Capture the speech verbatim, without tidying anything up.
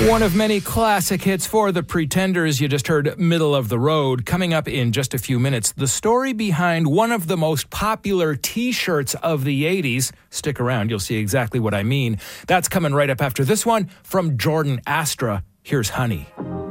One of many classic hits for the Pretenders. You just heard Middle of the Road. Coming up in just a few minutes, the story behind one of the most popular T-shirts of the eighties. Stick around, you'll see exactly what I mean. That's coming right up after this one from Jordan Astra. Here's Honey.